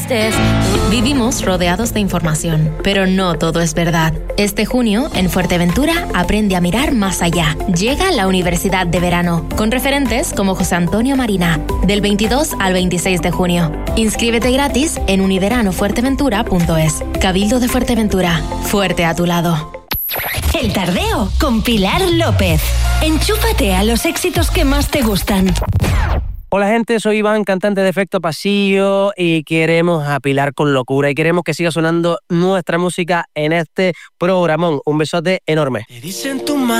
Vivimos rodeados de información, pero no todo es verdad. Este junio, en Fuerteventura, aprende a mirar más allá. Llega la Universidad de Verano, con referentes como José Antonio Marina, del 22 al 26 de junio. Inscríbete gratis en univeranofuerteventura.es. Cabildo de Fuerteventura, fuerte a tu lado. El Tardeo con Pilar López. Enchúfate a los éxitos que más te gustan. Hola gente, soy Iván, cantante de Efecto Pasillo y queremos a Pilar con locura y queremos que siga sonando nuestra música en este programón. Un besote enorme.